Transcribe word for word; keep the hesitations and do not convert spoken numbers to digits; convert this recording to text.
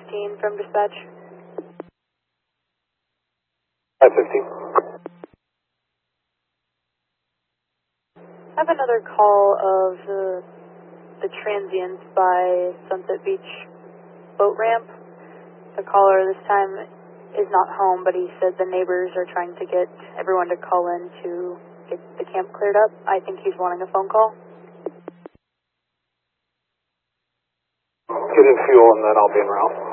fifteen from dispatch. five fifteen. I have another call of the, the transients by Sunset Beach boat ramp. The caller this time is not home, but he said the neighbors are trying to get everyone to call in to get the camp cleared up. I think he's wanting a phone call. Get in fuel and then I'll be en route.